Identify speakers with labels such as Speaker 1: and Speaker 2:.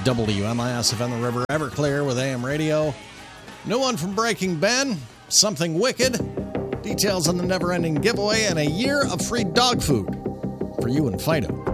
Speaker 1: WMIS FM the River, Everclear with AM radio. New one from Breaking Ben, Something Wicked. Details on the never-ending giveaway and a year of free dog food for you and Fido.